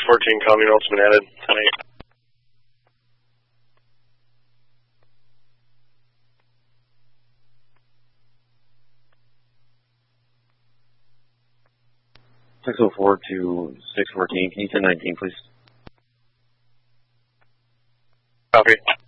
614, coming also been added tonight. (604) to 614, can you send 19, please? Copy.